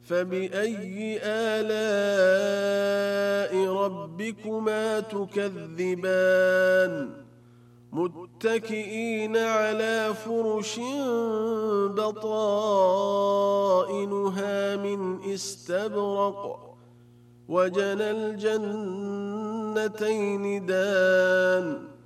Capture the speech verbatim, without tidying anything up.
فبأي آلاء ربكما تكذبان متكئين على فرش بطائنها من استبرق وجنى الجنتين دان